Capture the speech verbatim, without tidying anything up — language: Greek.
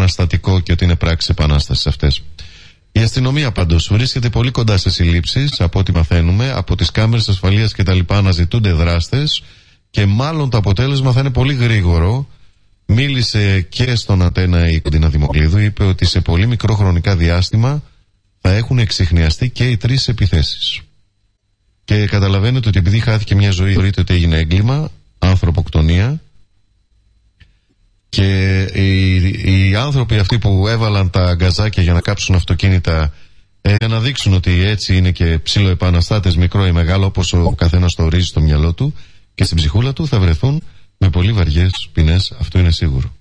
παραστατικό και ότι είναι πράξεις επανάστασης αυτές. Η αστυνομία πάντως βρίσκεται πολύ κοντά σε συλλήψεις, από ό,τι μαθαίνουμε, από τις κάμερες ασφαλείας και τα λοιπά αναζητούνται δράστες και μάλλον το αποτέλεσμα θα είναι πολύ γρήγορο. Μίλησε και στον Ατένα η Κοντίνα Δημοκλίδου, είπε ότι σε πολύ μικρό χρονικά διάστημα θα έχουν εξιχνιαστεί και οι τρεις επιθέσεις. Και καταλαβαίνετε ότι επειδή χάθηκε μια ζωή, θεωρείται ότι έγινε έγκλημα, ανθρωποκτονία, και οι, οι άνθρωποι αυτοί που έβαλαν τα γκαζάκια για να κάψουν αυτοκίνητα, ε, για να δείξουν ότι έτσι είναι και ψιλοεπαναστάτες, μικρό ή μεγάλο, όπως ο καθένας το ορίζει στο μυαλό του και στην ψυχούλα του, θα βρεθούν με πολύ βαριές ποινές, αυτό είναι σίγουρο.